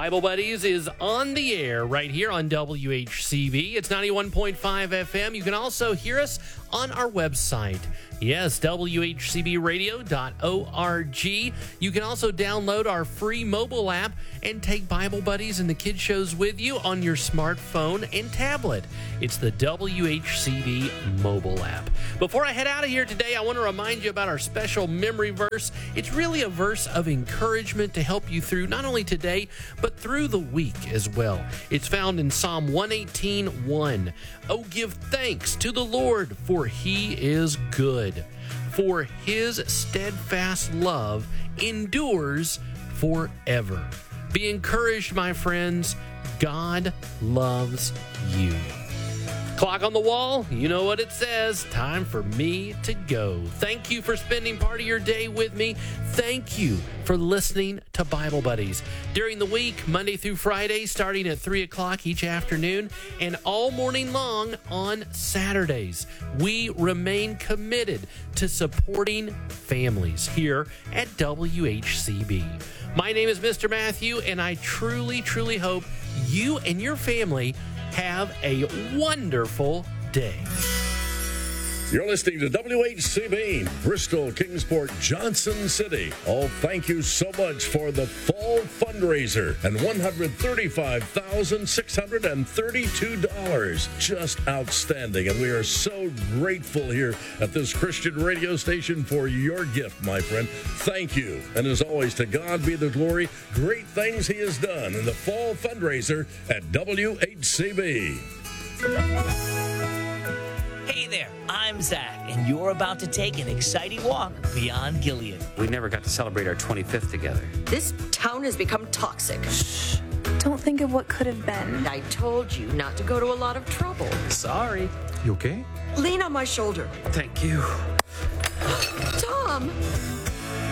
Bible Buddies is on the air right here on WHCB. It's 91.5 FM. You can also hear us on our website. Yes, WHCBradio.org. You can also download our free mobile app and take Bible Buddies and the kids shows with you on your smartphone and tablet. It's the WHCB mobile app. Before I head out of here today, I want to remind you about our special memory verse. It's really a verse of encouragement to help you through not only today, but through the week as well. It's found in Psalm 118:1. Oh, give thanks to the Lord, for he is good. For his steadfast love endures forever. Be encouraged, my friends. God loves you. Clock on the wall, you know what it says. Time for me to go. Thank you for spending part of your day with me. Thank you for listening to Bible Buddies. During the week, Monday through Friday, starting at 3 o'clock each afternoon, and all morning long on Saturdays, we remain committed to supporting families here at WHCB. My name is Mr. Matthew, and I truly, truly hope you and your family have a wonderful day. You're listening to WHCB, Bristol, Kingsport, Johnson City. Oh, thank you so much for the fall fundraiser and $135,632. Just outstanding. And we are so grateful here at this Christian radio station for your gift, my friend. Thank you. And as always, to God be the glory. Great things he has done in the fall fundraiser at WHCB. Hey there, I'm Zach, and you're about to take an exciting walk beyond Gilead. We never got to celebrate our 25th together. This town has become toxic. Shh. Don't think of what could have been. I told you not to go to a lot of trouble. Sorry. You okay? Lean on my shoulder. Thank you. Tom!